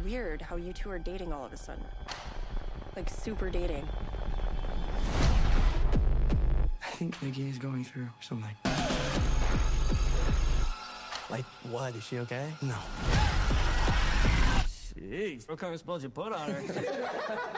weird how you two are dating all of a sudden. Like, super dating. I think Nikki is going through something. Like what? Is she okay? No. Jeez, what kind of spells you put on her?